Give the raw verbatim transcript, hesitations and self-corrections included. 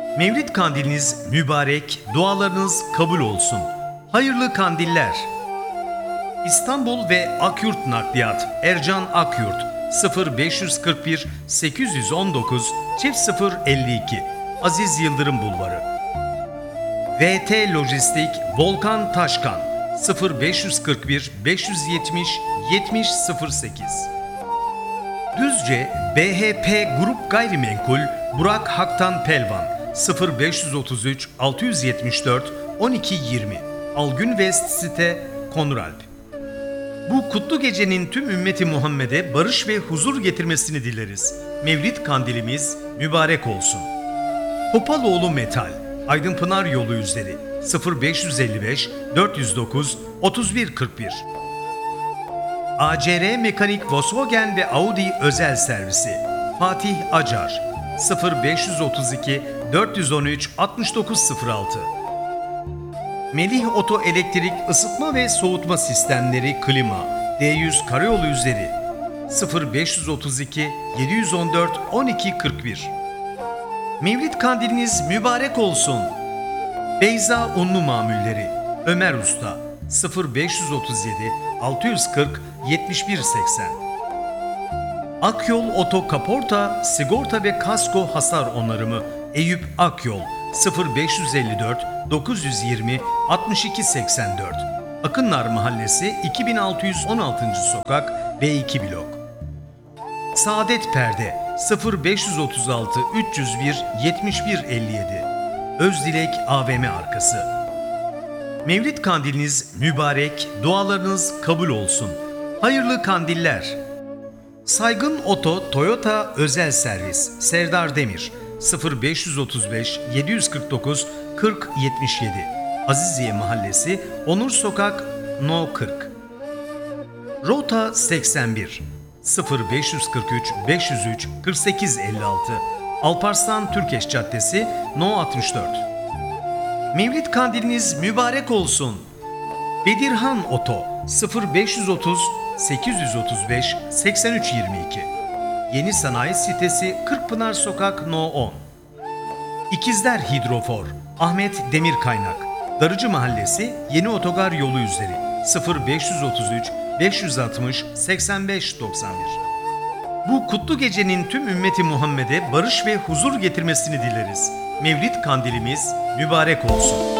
Mevlid kandiliniz mübarek, dualarınız kabul olsun. Hayırlı kandiller. İstanbul ve Akyurt Nakliyat Ercan Akyurt sıfır beş kırk bir sekiz yüz on dokuz sıfır elli iki Aziz Yıldırım Bulvarı. V T Lojistik Volkan Taşkan sıfır beş kırk bir beş yetmiş yetmiş sıfır sekiz. Düzce B H P Grup Gayrimenkul Burak Haktan Pelvan sıfır beş otuz üç altı yetmiş dört on iki yirmi Algün West Site Konuralp. Bu kutlu gecenin tüm ümmeti Muhammed'e barış ve huzur getirmesini dileriz. Mevlid kandilimiz mübarek olsun. Topaloğlu Metal Aydınpınar Yolu üzeri sıfır beş elli beş dört yüz dokuz otuz bir kırk bir. A C R Mekanik Volkswagen ve Audi Özel Servisi Fatih Acar sıfır beş otuz iki dört yüz on üç altmış dokuz sıfır altı. Melih Oto Elektrik Isıtma ve Soğutma Sistemleri Klima D yüz Karayolu üzeri sıfır beş otuz iki yedi on dört on iki kırk bir. Mevlid kandiliniz mübarek olsun. Beyza Unlu Mamulleri Ömer Usta sıfır beş otuz yedi altı yüz kırk yetmiş bir seksen. Akyol Oto Kaporta Sigorta ve Kasko Hasar Onarımı Eyüp Akyol sıfır beş elli dört dokuz yüz yirmi altmış iki seksen dört. Akınlar Mahallesi iki bin altı yüz on altıncı Sokak B iki Blok. Saadet Perde sıfır beş otuz altı üç yüz bir yetmiş bir elli yedi. Özdilek A V M arkası. Mevlid kandiliniz mübarek, dualarınız kabul olsun. Hayırlı kandiller. Saygın Oto Toyota Özel Servis Serdar Demir sıfır beş otuz beş yedi yüz kırk dokuz kırk yetmiş yedi Aziziye Mahallesi Onur Sokak No kırk. Rota seksen bir sıfır beş kırk üç beş yüz üç kırk sekiz elli altı Alparslan Türkeş Caddesi No altmış dört. Mevlid kandiliniz mübarek olsun. Bedirhan Oto sıfır beş otuz sekiz yüz otuz beş seksen üç yirmi iki. Yeni Sanayi Sitesi Kırkpınar Sokak No on. İkizler Hidrofor Ahmet Demir Kaynak Darıcı Mahallesi Yeni Otogar Yolu üzeri sıfır beş otuz üç beş yüz altmış seksen beş doksan bir. Bu kutlu gecenin tüm ümmeti Muhammed'e barış ve huzur getirmesini dileriz. Mevlid kandilimiz mübarek olsun.